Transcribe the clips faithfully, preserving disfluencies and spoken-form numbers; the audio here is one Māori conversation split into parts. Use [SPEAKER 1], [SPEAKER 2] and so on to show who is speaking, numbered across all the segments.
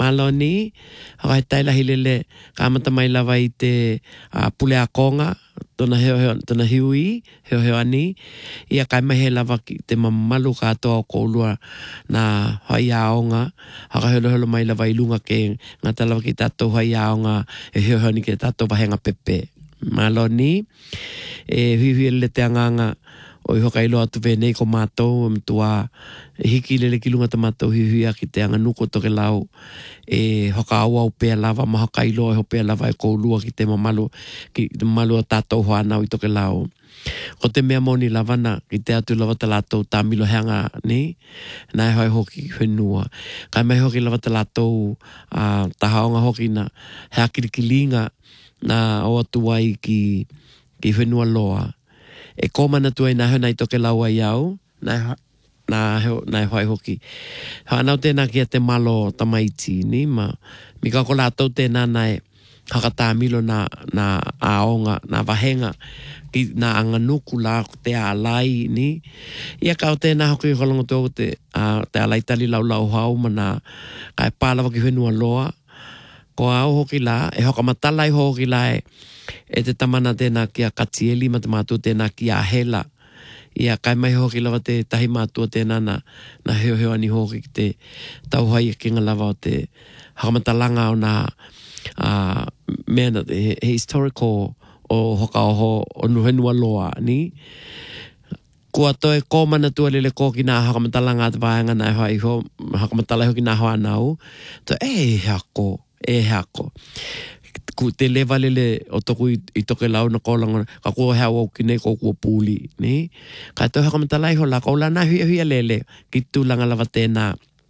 [SPEAKER 1] Maloni, haka he taila hilele ka amata mai lava i te uh, pule a konga, tona heo heo, tona hiui, heo heo ani, ia kai mai he lava ki te mamalu ka atoa o koulua na hai aonga, haka helo helo mai lava i lunga ke ngata lava ki tatou hai aonga, e heo heo ni ke tatou vahenga pepe. Maloni, e hui hui le te anganga, o i hoka ilo atu venei ko mātou, mtua e hiki lele ki lunga ta mātou hui hui a ki te anga nuko toke lau, e hoka aua o pēr lava, ma hoka ilo e ho pēr lava e koulua ki te mamalu, ki te mamalu o tātou hoanau i toke lau. Ko te mea moni lava na, ki te atu lava ta lātou tā milo heanga, ni, nai hoi hoki whenua. Kai mai hoki lava ta lātou uh, ta haonga hoki na hea kirikilinga na o atu wai ki, ki whenua loa. E kōmana tua i nahe nei toke lau ai au, nai na nai hoi hoki. Hanau tēnā kia te malo tamaiti, ni, ma mi ka ko lātou tēnā nai hakata milo na, na aonga, na vahenga, ki na anganuku la te alai, ni. Ia kau tēnā hoki i kolongo tō te, uh, te alai tali lau lau hau, ma na kai pālawa ki whenua loa. Ko au hoki la, e hoka matalai hoki la e, e te tamana tēnā kia katieli, ma te mātua tēnā kia hela. Ia kai mai hoki lava te tahi mātua tēnā na, na heo heo ani hoki ki te tauhai e kinga lava o te hakamatalanga o na uh, mea he, he historical o hoka oho o nuhenua loa, ni. Kua toe kōmana tua lele kōki nā hakamatalanga te vāenga nai hoi ho, hakamatalai hoki nā hoa nau, to e hako, e hako. Ku te lewa lele o toku i, i toke lau na kōlanga, ka kua hea wau ki nei kō kua pūli, ni. Ka toi hakamatalai ho la, ka ula nā huia huia lele, ki tūlanga lava tēnā.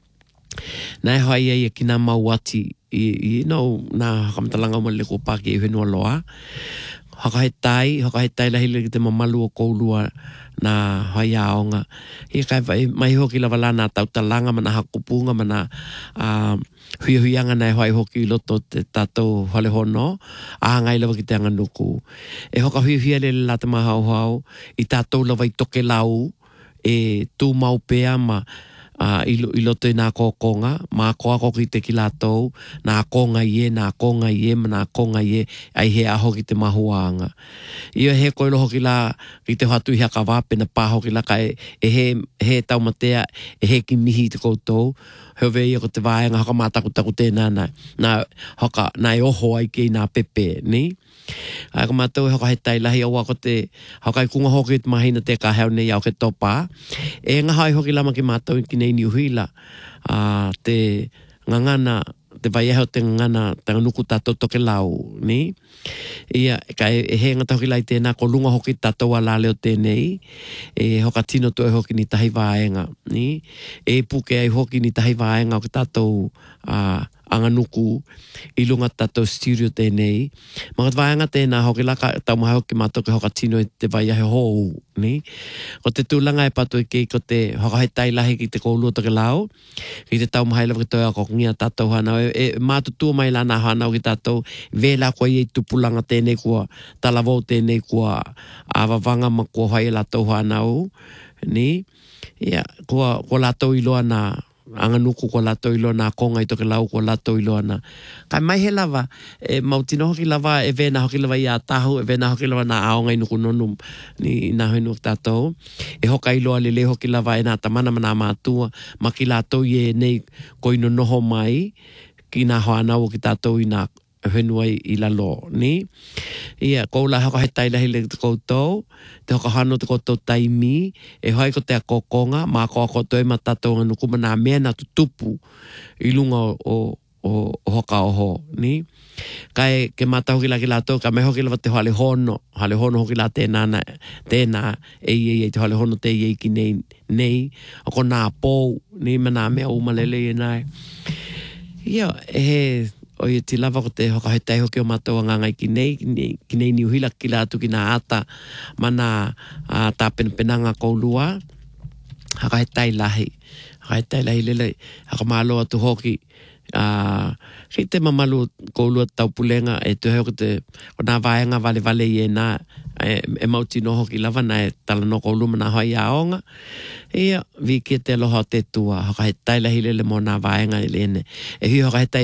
[SPEAKER 1] Nai hoa ia ia ki nā mauati, i, i no, nā hakamatalanga o male kua pāki e whenua loa. Haka he tai, haka he tai lahi ki te mamalu o koulua na hai aonga. Hia kai vai, mai hoki lava la nā tautalanga, mana hakupunga, mana uh, huia huianga nai hoi hoki i loto te tātou hale hono, a ngai lava ki te anga nuku. E hoka huia huia lele la te mahau hau, i tātou lava i toke lau, e tū mau pēa ma, Uh, i, i loto i nā kōkonga, mā koa koki te ki lātou, nā konga ie, nā konga ie, ma nā konga ie, ai he aho ki te mahuanga. Ia he koilo hoki la, ki te hatu i haka wāpena pā hoki la, ka e, e he, he taumatea, e he ki mihi te koutou, hewe ia ko te vāenga, haka mātaku taku tēnā, nā, nā, haka, nā e oho ai ki nā pepe, ni? Ai ka mātou e haka he tai lahi awa ko te haka i kunga hoki te mahina te ka heo nei au ke topa. E ngā hai hoki lama ki mātou ki nei niuhila uh, te ngangana, te vai eho te ngangana te nganuku tātou toke lau, ni? Ia, ka e, e he ngata hoki lai tēnā ko lunga hoki tātou ala leo tēnei, e hoka tino to e hoki ni tahi vāenga, ni? E puke ai hoki ni tahi vāenga o ki tātou uh, anganuku i lunga tātou studio tēnei. Mga vāenga tēnā hoki laka tau maha hoki mātou ke hoka tino i te vai ahe hou, ni? Ko te tūlanga e patu i kei ko te hoka he tailahi ki te koulua toke lau, ki te tau maha ilawa ki toi ako ngia tātou hanau. E, e mātu tua mai lana hanau ki tātou, vēla kua i tupulanga tēnei kua, talavou tēnei kua awawanga ma kua hai la tau hanau, ni? Ia, kua, kua lātou iloa na anganuku ko lato ilo na konga i toke lau ko lato ilo na. Kai mai he lava, e mautino hoki lava, e vena hoki lava i a tahu, e vena hoki lava na aonga i nuku nonu ni na henu tātou. E hoka ilo alele hoki lava e nā tamana mana mātua, ma ki lato i e nei ko ino noho mai, ki nā hoanau ki tātou i nā whenua i la lo, ni? Ia, kou la hoka he tailahi le te koutou, te hoka hano te koutou taimi, e hoi ko te a kokonga, mā koa koutou e matatou nganu kuma nā mea nā tutupu i lunga o, o, o hoka oho, ni? Kai ke mata hoki la ki lātou, ka me hoki lawa te hale hono, hale hono hoki la tēnā, tēnā, e i e te hale hono te i e ki nei, nei, o ko nā pou, ni ma nā mea umalele i nai. Ia, e o i ti lava ko te hoka he tai hoki o mātou ngangai ki nei, ki nei niuhila ki lātu ki nā ata mana uh, tā penapenanga koulua, haka he tai lahi, haka he tai lahi lele, haka mālo atu hoki, uh, ki te mamalu koulua tau pulenga, e tu heo ko te, ko nā vāenga vale vale i e nā, e, e mauti no hoki lava na e tala no koulua mana hoi aonga, ia, vi ki te aloha te tua, haka he tai lahi lele mo nā vāenga i lene, e hui haka he tai